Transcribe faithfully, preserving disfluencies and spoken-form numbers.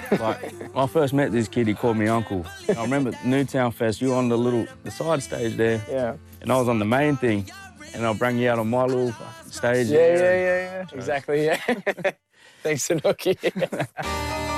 Like, when I first met this kid, he called me uncle. I remember Newtown Fest, you were on the little, the side stage there. Yeah. And I was on the main thing. And I'll bring you out on my little stage Yeah, there. yeah, yeah, yeah. Exactly, yeah. Thanks, Tanuki.